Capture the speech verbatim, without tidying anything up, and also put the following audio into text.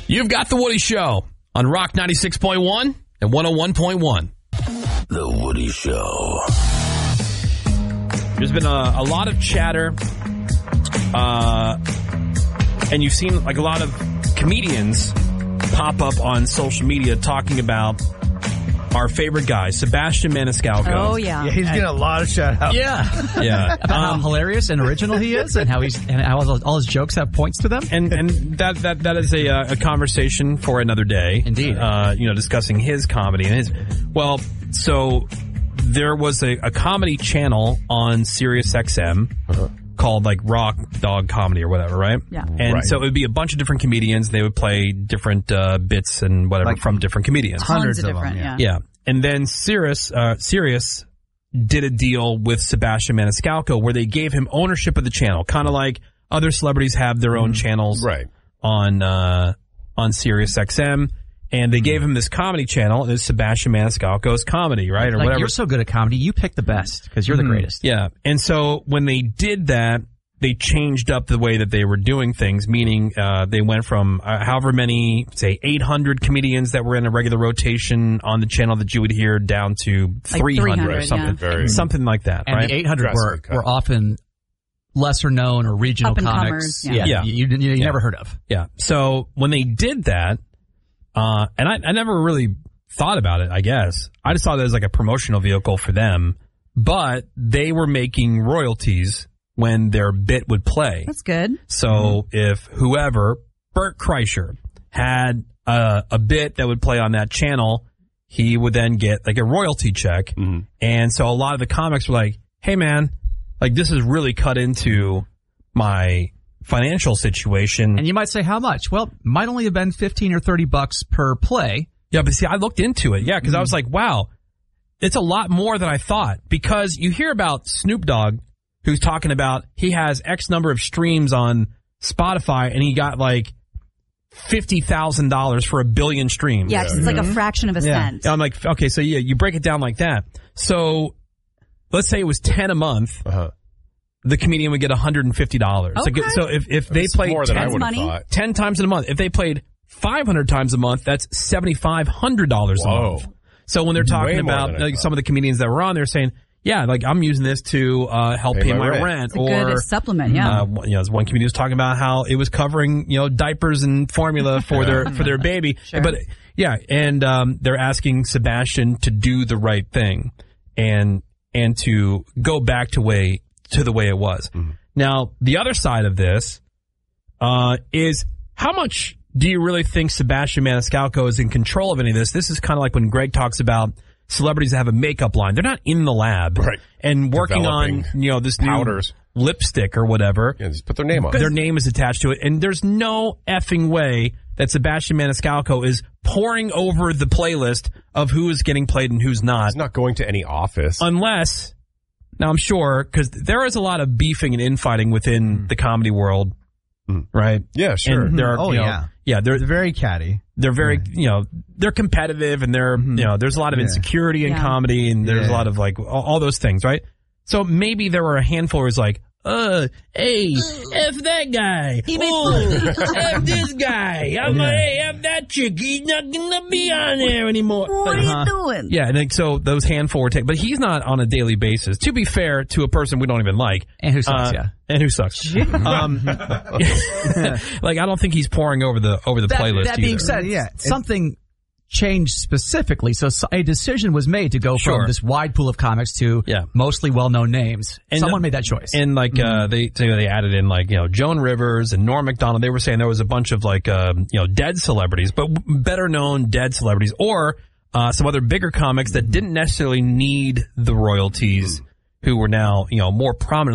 You've got The Woody Show on Rock ninety-six point one and one oh one point one. The Woody Show. There's been a, a lot of chatter, uh, and you've seen like a lot of comedians pop up on social media talking about our favorite guy, Sebastian Maniscalco. Oh, yeah. Yeah, he's getting a lot of shout-outs. Yeah. Yeah. About Um, how hilarious and original he is, and how he's and how all, all his jokes have points to them. And and that that that is a uh, a conversation for another day. Indeed. Uh, you know, discussing his comedy and his. Well, so there was a, a comedy channel on Sirius X M uh-huh. called like Rock Dog Comedy or whatever, right? Yeah. And Right. so it would be a bunch of different comedians. They would play different uh, bits and whatever Like from different comedians. Hundreds Tons of of them, different, yeah. yeah. Yeah. And then Sirius, uh, Sirius did a deal with Sebastian Maniscalco where they gave him ownership of the channel, kind of like other celebrities have their own channels Right. on uh, on Sirius X M. And they gave him this comedy channel, and it's Sebastian Maniscalco's comedy, right? Or Like, whatever. you're so good at comedy, you pick the best because you're Mhm. the greatest. Yeah. And so when they did that, they changed up the way that they were doing things, meaning uh, they went from uh, however many, say, eight hundred comedians that were in a regular rotation on the channel that you would hear down to Like three hundred or three hundred, something, yeah. Very- something like that, And right? the eight hundred were, Drastically cut. were often lesser known or regional Up-and-comers, comics. yeah. Yeah. You, you, you Yeah. never heard of. Yeah. So when they did that, uh, and I, I never really thought about it, I guess. I just thought it was like a promotional vehicle for them, but they were making royalties when their bit would play. That's good. So Mm-hmm. if whoever, Bert Kreischer, had a, a bit that would play on that channel, he would then get like a royalty check. Mm-hmm. And so a lot of the comics were like, hey man, like this is really cut into my financial situation. And you might say, how much? Well, might only have been fifteen or thirty bucks per play. Yeah, but see, I looked into it. Yeah, because I was like, wow, it's a lot more than I thought. Because you hear about Snoop Dogg, who's talking about he has X number of streams on Spotify, and he got like fifty thousand dollars for a billion streams. Yeah, 'cause it's like a fraction of a Yeah. cent. I'm like, okay, so yeah, you break it down like that. So let's say it was ten a month. Uh-huh. The comedian would get one hundred fifty dollars. Okay. So, so if, if they That's played more than I ten, would have money. thought. ten times in a month, if they played five hundred times a month, that's seven thousand five hundred dollars a Whoa. month. So when they're talking Way more about than I like, thought. some of the comedians that were on, they're saying, yeah, like I'm using this to uh, help pay, Pay my my, rent. rent. It's a Or good supplement, yeah. uh, you know, one comedian was talking about how it was covering, you know, diapers and formula for their for their baby. Sure. But yeah, and um, they're asking Sebastian to do the right thing and and to go back to way to the way it was. Mm-hmm. Now, the other side of this uh, is how much do you really think Sebastian Maniscalco is in control of any of this? This is kind of like when Greg talks about celebrities that have a makeup line. They're not in the lab Right. and working Developing on, you know, this powders. new lipstick or whatever. Yeah, just put their name on it. Their name is attached to it, and there's no effing way that Sebastian Maniscalco is pouring over the playlist of who is getting played and who's not. He's not going to any office. Unless, now I'm sure, because there is a lot of beefing and infighting within the comedy world, Mm. right? Yeah, sure. And there are, Oh, you know, yeah. yeah, they're It's very catty. they're very, you know, they're competitive, and they're, you know, there's a lot of Yeah. insecurity in Yeah. comedy, and there's a Yeah. lot of like all, all those things, right? So maybe there were a handful where it's like, uh, hey, F that guy. Oh, F this guy. I'm like, hey, F that chick. He's not gonna be on there anymore. What Like, are you doing? yeah, and like, so those handful were taken, but he's not on a daily basis. To be fair to a person we don't even like, And who sucks, uh, yeah. and who sucks. um, like I don't think he's pouring over the over the That, playlist. that being either. said, yeah, something changed specifically. So so a decision was made to go Sure. from this wide pool of comics to Yeah. mostly well-known names. And Someone the- made that choice. And like uh, they they they added in like you know Joan Rivers and Norm Macdonald. They were saying there was a bunch of like um, you know dead celebrities, but better known dead celebrities, or uh, some other bigger comics that didn't necessarily need the royalties, who were now you know more prominent.